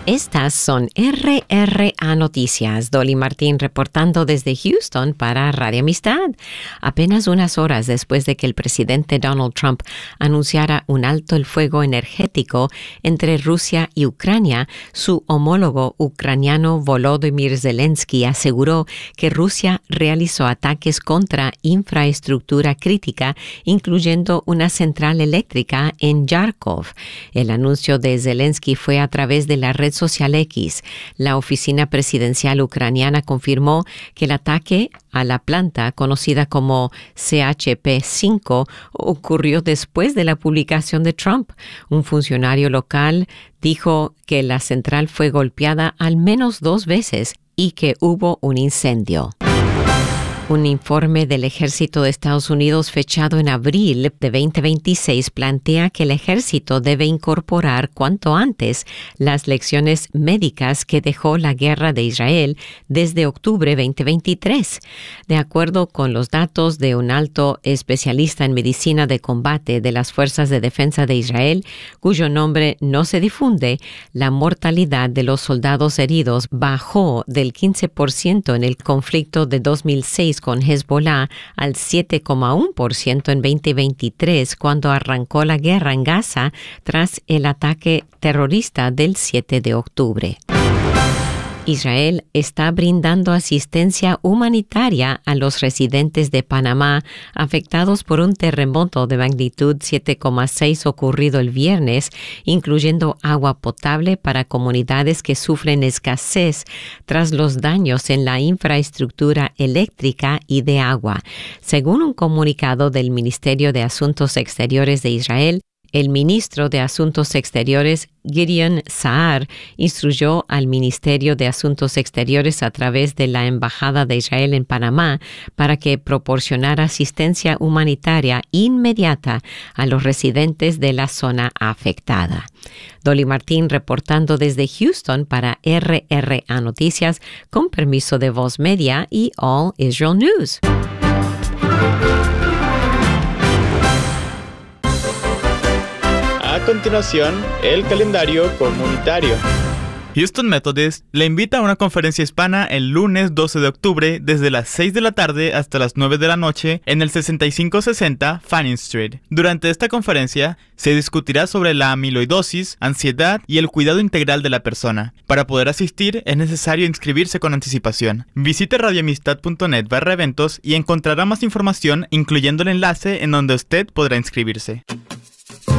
Estas son RRA Noticias. Dolly Martín reportando desde Houston para Radio Amistad. Apenas unas horas después de que el presidente Donald Trump anunciara un alto el fuego energético entre Rusia y Ucrania, su homólogo ucraniano Volodymyr Zelensky aseguró que Rusia realizó ataques contra infraestructura crítica, incluyendo una central eléctrica en Yarkov. El anuncio de Zelensky fue a través de la red social X. La oficina presidencial ucraniana confirmó que el ataque a la planta, conocida como CHP-5, ocurrió después de la publicación de Trump. Un funcionario local dijo que la central fue golpeada al menos 2 veces y que hubo un incendio. Un informe del Ejército de Estados Unidos fechado en abril de 2026 plantea que el Ejército debe incorporar cuanto antes las lecciones médicas que dejó la guerra de Israel desde octubre 2023. De acuerdo con los datos de un alto especialista en medicina de combate de las Fuerzas de Defensa de Israel, cuyo nombre no se difunde, la mortalidad de los soldados heridos bajó del 15% en el conflicto de 2006 con Hezbollah al 7,1% en 2023 cuando arrancó la guerra en Gaza tras el ataque terrorista del 7 de octubre. Israel está brindando asistencia humanitaria a los residentes de Panamá afectados por un terremoto de magnitud 7,6 ocurrido el viernes, incluyendo agua potable para comunidades que sufren escasez tras los daños en la infraestructura eléctrica y de agua. Según un comunicado del Ministerio de Asuntos Exteriores de Israel, el ministro de Asuntos Exteriores, Gideon Saar, instruyó al Ministerio de Asuntos Exteriores a través de la Embajada de Israel en Panamá para que proporcionara asistencia humanitaria inmediata a los residentes de la zona afectada. Dolly Martín reportando desde Houston para RRA Noticias con permiso de Voz Media y All Israel News. A continuación, el calendario comunitario. Houston Methodist le invita a una conferencia hispana el lunes 12 de octubre desde las 6 de la tarde hasta las 9 de la noche en el 6560 Fanning Street. Durante esta conferencia se discutirá sobre la amiloidosis, ansiedad y el cuidado integral de la persona. Para poder asistir es necesario inscribirse con anticipación. Visite radioamistad.net/eventos y encontrará más información incluyendo el enlace en donde usted podrá inscribirse.